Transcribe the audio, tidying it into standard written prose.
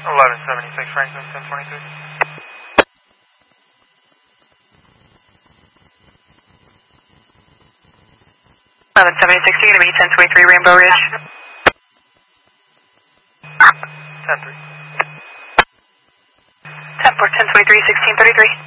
1176 Franklin, 1023. 1176, you're going to be 1023 Rainbow Ridge. 10-3. 10-4, 1023, 1633.